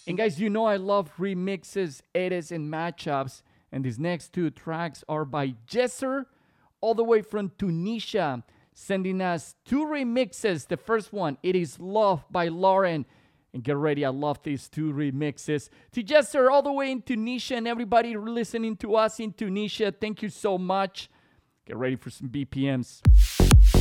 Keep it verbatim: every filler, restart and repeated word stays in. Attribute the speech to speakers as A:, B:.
A: And guys, you know I love remixes, edits, and matchups. And these next two tracks are by Jesser, all the way from Tunisia, sending us two remixes. The first one, It Is Love by Lauren. And get ready, I love these two remixes. To Jesser, all the way in Tunisia, and everybody listening to us in Tunisia, thank you so much. Get ready for some B P Ms.